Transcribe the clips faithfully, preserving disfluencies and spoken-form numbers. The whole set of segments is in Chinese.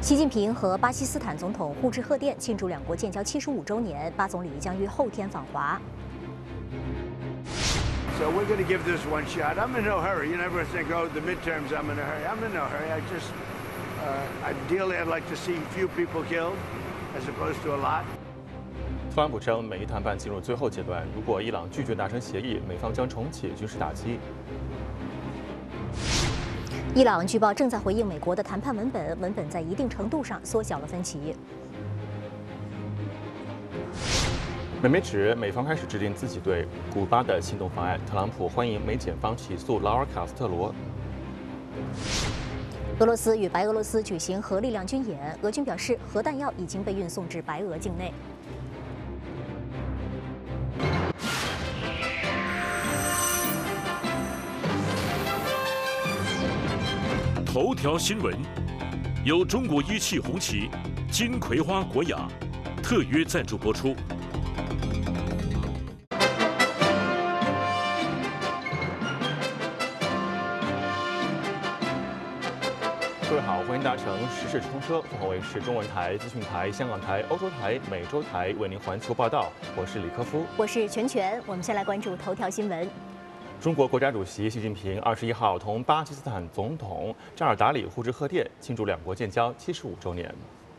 习近平和巴基斯坦总统互致贺电，庆祝两国建交七十五周年。巴总理将于后天访华。 So we're going to give this one shot. I'm in no hurry. You never think, oh, the midterms, I'm in a hurry. I'm in no hurry. I just, uh, ideally, I'd like to see few people killed as opposed to a lot. 特朗普称，美伊谈判进入最后阶段，如果伊朗拒绝达成协议，美方将重启军事打击。 伊朗据报正在回应美国的谈判文本，文本在一定程度上缩小了分歧。 美媒指，美方开始制定自己对古巴的行动方案。特朗普欢迎美检方起诉劳尔·卡斯特罗。 俄罗斯与白俄罗斯举行核力量军演，俄军表示核弹药已经被运送至白俄境内。 头条新闻由中国一汽红旗、金葵花国雅特约赞助播出。 各位好，欢迎搭乘时事通车，凤凰卫视中文台、资讯台、香港台、欧洲台、美洲台为您环球报道。我是李科夫， 我是全全。我们先来关注头条新闻。 中国国家主席习近平二十一号同巴基斯坦总统扎尔达里互致贺电，庆祝两国建交七十五周年。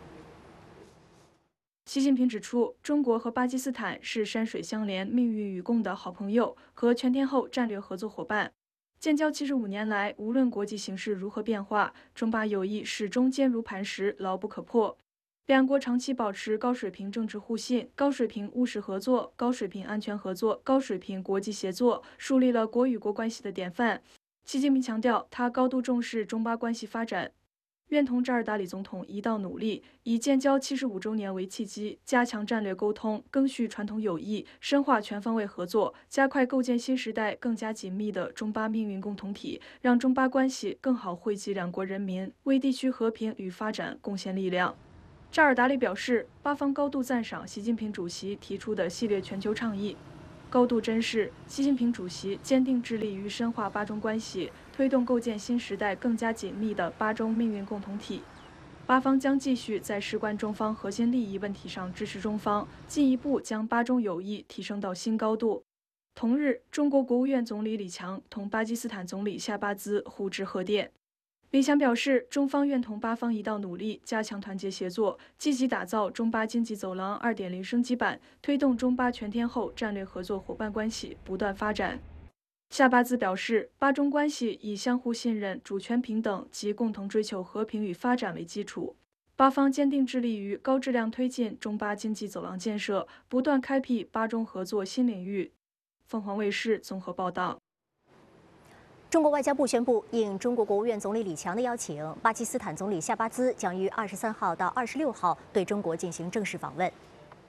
习近平指出，中国和巴基斯坦是山水相连、命运与共的好朋友和全天候战略合作伙伴。建交七十五年来，无论国际形势如何变化，中巴友谊始终坚如磐石、牢不可破。两国长期保持高水平政治互信、高水平务实合作、高水平安全合作、高水平国际协作，树立了国与国关系的典范。习近平强调，他高度重视中巴关系发展。 愿同扎尔达里总统一道努力，以建交七十五周年为契机，加强战略沟通，赓续传统友谊，深化全方位合作，加快构建新时代更加紧密的中巴命运共同体，让中巴关系更好惠及两国人民，为地区和平与发展贡献力量。扎尔达里表示，巴方高度赞赏习近平主席提出的系列全球倡议。 高度珍视习近平主席坚定致力于深化巴中关系，推动构建新时代更加紧密的巴中命运共同体。巴方将继续在事关中方核心利益问题上支持中方，进一步将巴中友谊提升到新高度。同日，中国国务院总理李强同巴基斯坦总理夏巴兹互致贺电。 李强表示，中方愿同巴方一道努力，加强团结协作，积极打造中巴经济走廊 二点零 升级版，推动中巴全天候战略合作伙伴关系不断发展。夏巴兹表示，巴中关系以相互信任、主权平等及共同追求和平与发展为基础，巴方坚定致力于高质量推进中巴经济走廊建设，不断开辟巴中合作新领域。凤凰卫视综合报道。 中国外交部宣布，应中国国务院总理李强的邀请，巴基斯坦总理夏巴兹将于二十三号到二十六号对中国进行正式访问。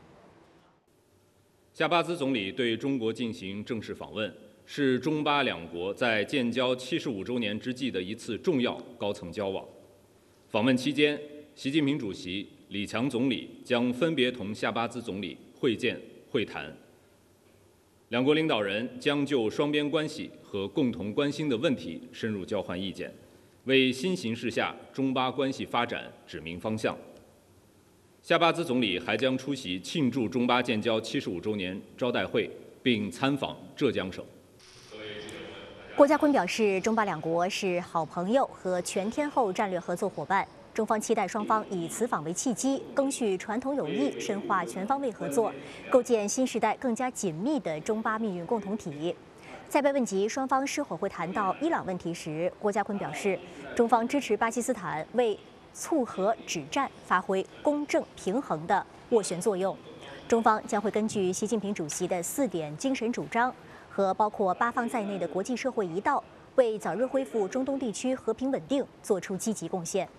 夏巴兹总理对中国进行正式访问，是中巴两国在建交七十五周年之际的一次重要高层交往。访问期间，习近平主席、李强总理将分别同夏巴兹总理会见会谈。 两国领导人将就双边关系和共同关心的问题深入交换意见，为新形势下中巴关系发展指明方向。夏巴兹总理还将出席庆祝中巴建交七十五周年招待会，并参访浙江省。 郭家坤表示，中巴两国是好朋友和全天候战略合作伙伴。 中方期待双方以此访为契机，赓续传统友谊，深化全方位合作，构建新时代更加紧密的中巴命运共同体。在被问及双方是否会谈到伊朗问题时，郭家坤表示，中方支持巴基斯坦为促和止战发挥公正平衡的斡旋作用。中方将会根据习近平主席的四点精神主张和包括巴方在内的国际社会一道，为早日恢复中东地区和平稳定做出积极贡献。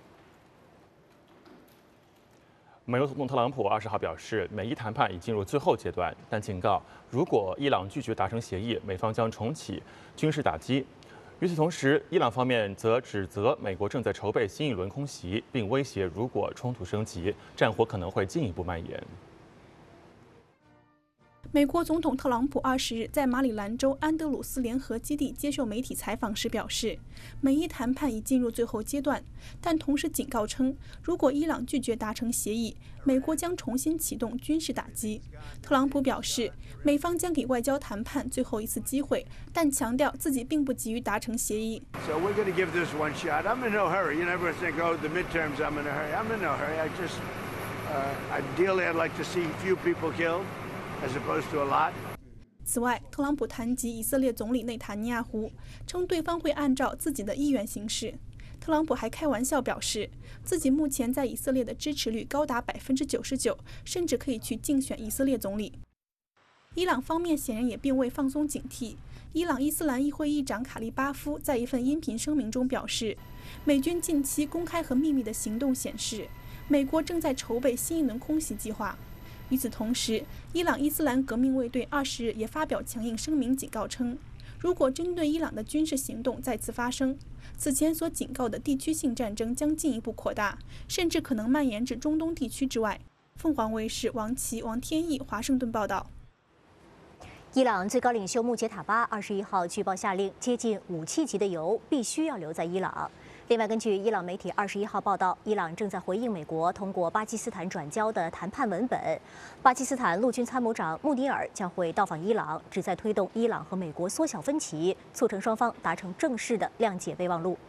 美国总统特朗普二十号表示，美伊谈判已进入最后阶段，但警告，如果伊朗拒绝达成协议，美方将重启军事打击。与此同时，伊朗方面则指责美国正在筹备新一轮空袭，并威胁如果冲突升级，战火可能会进一步蔓延。 美国总统特朗普二十日在马里兰州安德鲁斯联合基地接受媒体采访时表示，美伊谈判已进入最后阶段，但同时警告称，如果伊朗拒绝达成协议，美国将重新启动军事打击。特朗普表示，美方将给外交谈判最后一次机会，但强调自己并不急于达成协议。 So we're going to give this one shot. I'm in no hurry. You never think, oh, the midterms, I'm in a hurry. I'm in no hurry. I just, uh, ideally, I'd like to see few people killed, as opposed to a lot. 此外，特朗普谈及以色列总理内塔尼亚胡，称对方会按照自己的意愿行事。特朗普还开玩笑表示，自己目前在以色列的支持率高达百分之九十九，甚至可以去竞选以色列总理。伊朗方面显然也并未放松警惕。伊朗伊斯兰议会议长卡利巴夫在一份音频声明中表示，美军近期公开和秘密的行动显示，美国正在筹备新一轮空袭计划。与此同时，伊朗伊斯兰革命卫队二十日也发表强硬声明，警告称，如果针对伊朗的军事行动再次发生，此前所警告的地区性战争将进一步扩大，甚至可能蔓延至中东地区之外。凤凰卫视王琦、王天意华盛顿报道。 伊朗最高领袖穆杰塔巴二十一号据报下令，接近武器级的油必须要留在伊朗。另外，根据伊朗媒体二十一号报道，伊朗正在回应美国通过巴基斯坦转交的谈判文本。巴基斯坦陆军参谋长穆尼尔将会到访伊朗，旨在推动伊朗和美国缩小分歧，促成双方达成正式的谅解备忘录。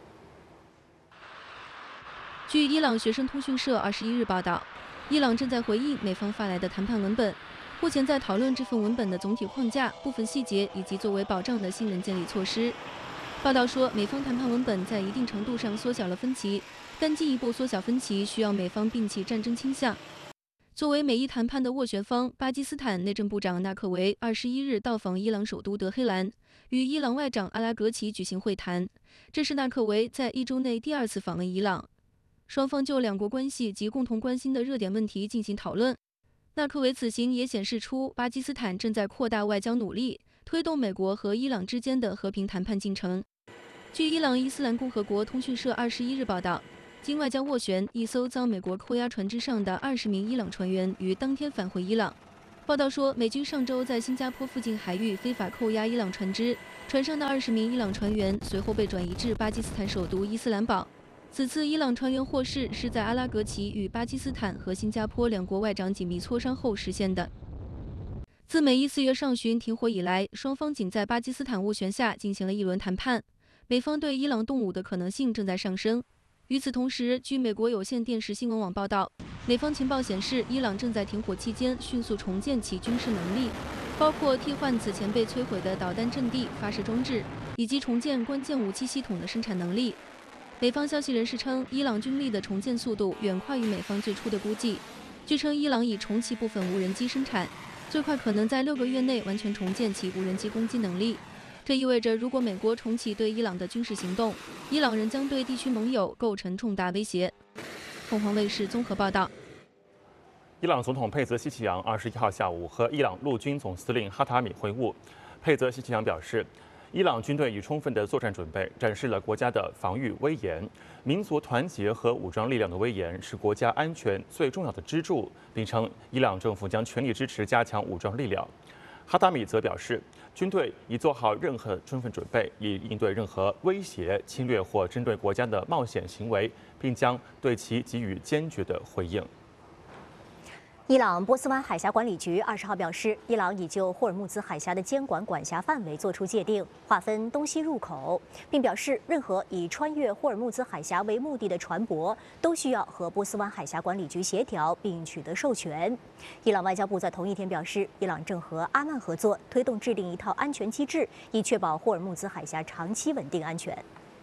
据伊朗学生通讯社二十一日报道，伊朗正在回应美方发来的谈判文本，目前在讨论这份文本的总体框架、部分细节以及作为保障的信任建立措施。报道说，美方谈判文本在一定程度上缩小了分歧，但进一步缩小分歧需要美方摒弃战争倾向。作为美伊谈判的斡旋方，巴基斯坦内政部长纳克维二十一日到访伊朗首都德黑兰，与伊朗外长阿拉格齐举行会谈。这是纳克维在一周内第二次访问伊朗，双方就两国关系及共同关心的热点问题进行讨论。纳克维此行也显示出巴基斯坦正在扩大外交努力，推动美国和伊朗之间的和平谈判进程。据伊朗伊斯兰共和国通讯社二十一日报道，经外交斡旋，一艘遭美国扣押船只上的二十名伊朗船员于当天返回伊朗。报道说，美军上周在新加坡附近海域非法扣押伊朗船只，船上的二十名伊朗船员随后被转移至巴基斯坦首都伊斯兰堡。此次伊朗船员获释是在阿拉格齐与巴基斯坦和新加坡两国外长紧密磋商后实现的。自美伊四月上旬停火以来，双方仅在巴基斯坦斡旋下进行了一轮谈判。美方对伊朗动武的可能性正在上升。与此同时，据美国有线电视新闻网报道，美方情报显示，伊朗正在停火期间迅速重建其军事能力，包括替换此前被摧毁的导弹阵地、发射装置，以及重建关键武器系统的生产能力。美方消息人士称，伊朗军力的重建速度远快于美方最初的估计。据称，伊朗已重启部分无人机生产，最快可能在六个月内完全重建其无人机攻击能力。这意味着，如果美国重启对伊朗的军事行动，伊朗仍将对地区盟友构成重大威胁。凤凰卫视综合报道。 伊朗总统佩泽希奇扬二十一号下午和伊朗陆军总司令哈塔米会晤。佩泽希奇扬表示，伊朗军队已充分的作战准备，展示了国家的防御威严、民族团结和武装力量的威严，是国家安全最重要的支柱，并称伊朗政府将全力支持加强武装力量。哈达米则表示，军队已做好任何充分准备，以应对任何威胁、侵略或针对国家的冒险行为，并将对其给予坚决的回应。 伊朗波斯湾海峡管理局二十号表示，伊朗已就霍尔木兹海峡的监管管辖范围作出界定，划分东西入口，并表示任何以穿越霍尔木兹海峡为目的的船舶都需要和波斯湾海峡管理局协调并取得授权。伊朗外交部在同一天表示，伊朗正和阿曼合作，推动制定一套安全机制，以确保霍尔木兹海峡长期稳定安全。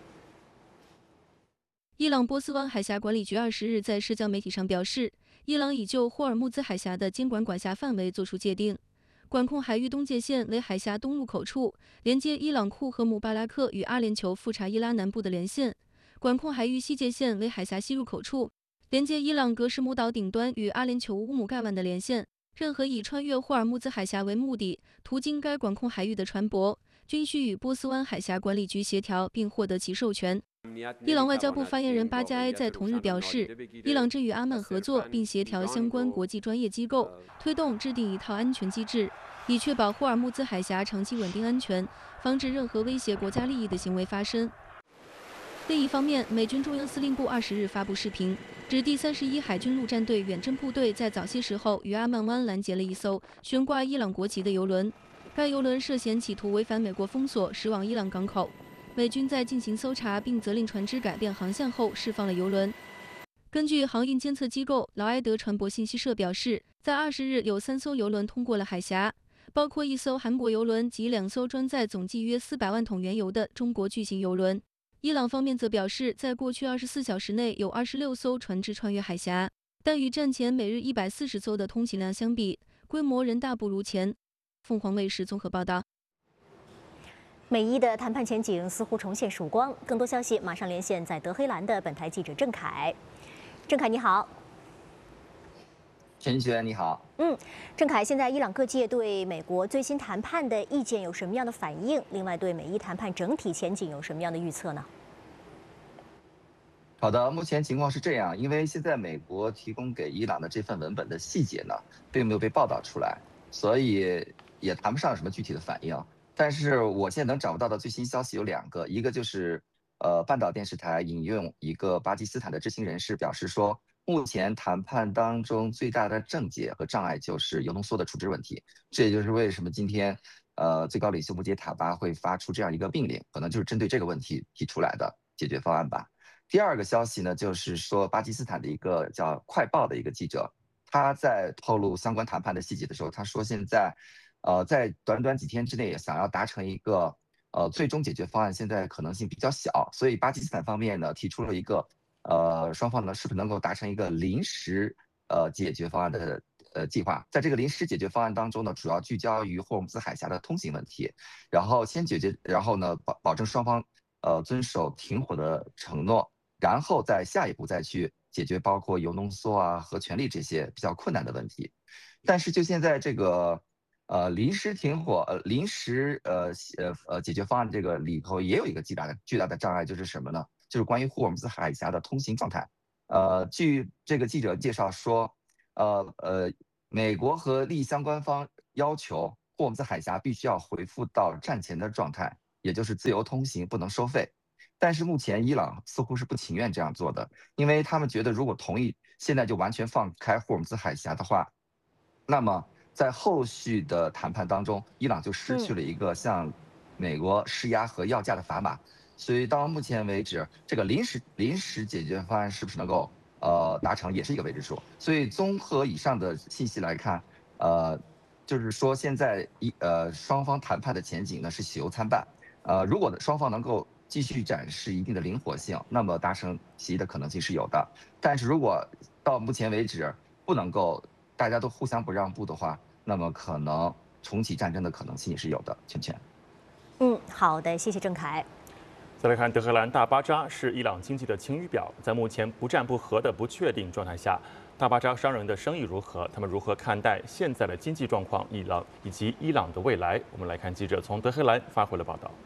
伊朗波斯湾海峡管理局二十日在社交媒体上表示，伊朗已就霍尔木兹海峡的监管管辖范围作出界定，管控海域东界线为海峡东入口处，连接伊朗库和姆巴拉克与阿联酋富查伊拉南部的连线；管控海域西界线为海峡西入口处，连接伊朗格什姆岛顶端与阿联酋乌姆盖万的连线。任何以穿越霍尔木兹海峡为目的，途经该管控海域的船舶，均需与波斯湾海峡管理局协调并获得其授权。 伊朗外交部发言人巴加埃在同日表示，伊朗正与阿曼合作，并协调相关国际专业机构，推动制定一套安全机制，以确保霍尔木兹海峡长期稳定安全，防止任何威胁国家利益的行为发生。另一方面，美军中央司令部二十日发布视频，指第三十一海军陆战队远征部队在早些时候于阿曼湾拦截了一艘悬挂伊朗国旗的油轮，该油轮涉嫌企图违反美国封锁，驶往伊朗港口。美军在进行搜查并责令船只改变航向后，释放了油轮。根据航运监测机构劳埃德船舶信息社表示，在二十日有三艘油轮通过了海峡，包括一艘韩国油轮及两艘装载总计约四百万桶原油的中国巨型油轮。伊朗方面则表示，在过去二十四小时内有二十六艘船只穿越海峡，但与战前每日一百四十艘的通行量相比，规模仍大不如前。凤凰卫视综合报道。 美伊的谈判前景似乎重现曙光。更多消息马上连线在德黑兰的本台记者郑凯。郑凯，你好。 陈璇，你好。 嗯，郑凯，现在伊朗各界对美国最新谈判的意见有什么样的反应？另外，对美伊谈判整体前景有什么样的预测呢？ 好的，目前情况是这样，因为现在美国提供给伊朗的这份文本的细节呢，并没有被报道出来，所以也谈不上什么具体的反应。但是我现在能找到的最新消息有两个，一个就是呃半岛电视台引用一个巴基斯坦的知情人士表示说，目前谈判当中最大的症结和障碍就是油浓缩的处置问题，这也就是为什么今天呃最高领袖穆杰塔巴会发出这样一个命令，可能就是针对这个问题提出来的解决方案吧。第二个消息呢，就是说巴基斯坦的一个叫快报的一个记者，他在透露相关谈判的细节的时候，他说现在呃，在短短几天之内想要达成一个呃最终解决方案，现在可能性比较小，所以巴基斯坦方面呢提出了一个呃双方呢是不是能够达成一个临时呃解决方案的呃计划。在这个临时解决方案当中呢，主要聚焦于霍尔木兹海峡的通行问题，然后先解决，然后呢保保证双方呃遵守停火的承诺，然后再下一步再去解决包括铀浓缩啊、核权利这些比较困难的问题。但是就现在这个。呃，临时停火，呃，临时呃呃呃解决方案这个里头也有一个巨大的巨大的障碍，就是什么呢？就是关于霍尔木兹海峡的通行状态。呃，据这个记者介绍说，呃呃，美国和利益相关方要求霍尔木兹海峡必须要恢复到战前的状态，也就是自由通行，不能收费。但是目前伊朗似乎是不情愿这样做的，因为他们觉得如果同意现在就完全放开霍尔木兹海峡的话，那么在后续的谈判当中，伊朗就失去了一个向美国施压和要价的砝码，所以到目前为止，这个临时临时解决方案是不是能够呃达成，也是一个未知数。所以综合以上的信息来看，呃，就是说现在一呃双方谈判的前景呢是喜忧参半。呃，如果双方能够继续展示一定的灵活性，那么达成协议的可能性是有的。但是如果到目前为止不能够大家都互相不让步的话，那么可能重启战争的可能性也是有的。圈圈， 嗯，好的，谢谢郑凯。 再来看德黑兰大巴扎是伊朗经济的晴雨表，在目前不战不和的不确定状态下，大巴扎商人的生意如何？他们如何看待现在的经济状况？伊朗以及伊朗的未来？我们来看记者从德黑兰发回了报道。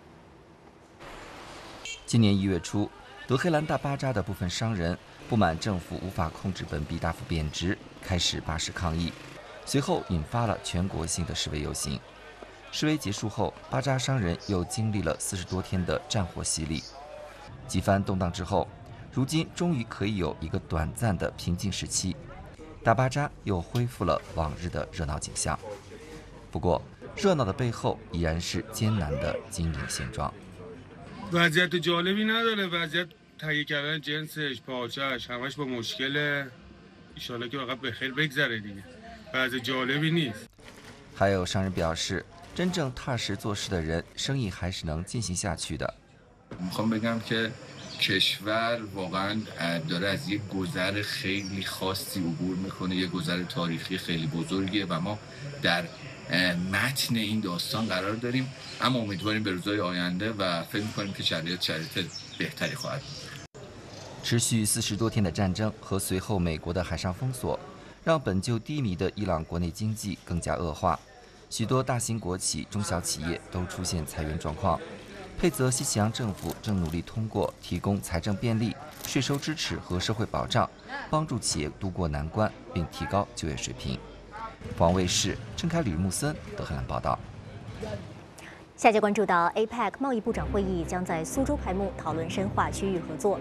今年一月初，德黑兰大巴扎的部分商人不满政府无法控制本币大幅贬值，开始罢市抗议，随后引发了全国性的示威游行。示威结束后，巴扎商人又经历了四十多天的战火洗礼。几番动荡之后，如今终于可以有一个短暂的平静时期，大巴扎又恢复了往日的热闹景象。不过，热闹的背后依然是艰难的经营现状。 وضعیت جالبی نداره وضعیت تهیه کردن جنسش پارچه‌اش همش با مشکل ان شاءالله که فقط به خیر بگذره دیگه وضع جالبی نیست。 还有商人表示，真正踏实做事的人，生意还是能进行下去的。 میخوام بگم که کشور واقعا داره از یک گذر خیلی خاصی عبور میکنه، یک گذر تاریخی خیلی بزرگیه و ما در متن این داستان قرار داریم، اما امیدواریم به روزهای آینده و فکر میکنیم که شرایط شرایط بهتری خواهد بود。 持续四十多天的战争和随后美国的海上封锁，让本就低迷的伊朗国内经济更加恶化，许多大型国企、中小企业都出现裁员状况。 佩泽西奇扬政府正努力通过提供财政便利、税收支持和社会保障，帮助企业渡过难关，并提高就业水平。广卫视郑凯吕木森德黑兰报道。 下节关注到 A P E C 贸易部长会议将在苏州开幕，讨论深化区域合作。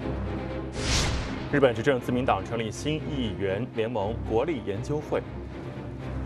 日本执政自民党成立新议员联盟国立研究会。